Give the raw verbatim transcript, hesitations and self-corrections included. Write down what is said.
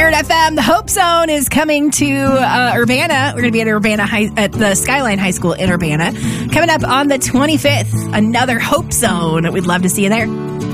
Spirit F M. The Hope Zone is coming to uh, Urbana. We're going to be at Urbana High, at the Skyline High School in Urbana. Coming up on the twenty-fifth, another Hope Zone. We'd love to see you there.